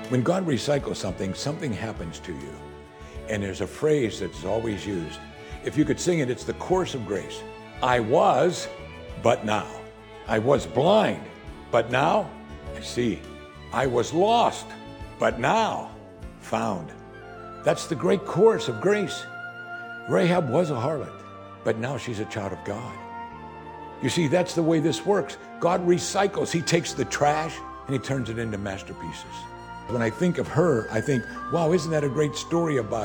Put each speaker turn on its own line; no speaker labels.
When God recycles something, something happens to you. And there's a phrase that's always used. If you could sing it, it's the chorus of grace. I was, but now. I was blind, but now I see. I was lost, but now found. That's the great chorus of grace. Rahab was a harlot, but now she's a child of God. You see, that's the way this works. God recycles. He takes the trash and he turns it into masterpieces. When I think of her, I think, wow, isn't that a great story about